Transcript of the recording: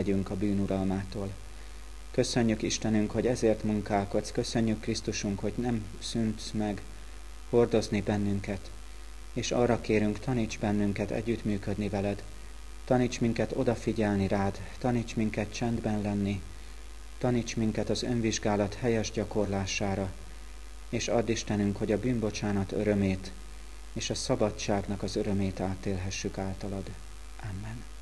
megyünk a bűnuralmától. Köszönjük, Istenünk, hogy ezért munkálkodsz, köszönjük, Krisztusunk, hogy nem szűnsz meg hordozni bennünket, és arra kérünk, taníts bennünket együttműködni veled, taníts minket odafigyelni rád, taníts minket csendben lenni, taníts minket az önvizsgálat helyes gyakorlására, és add, Istenünk, hogy a bűnbocsánat örömét és a szabadságnak az örömét átélhessük általad. Amen.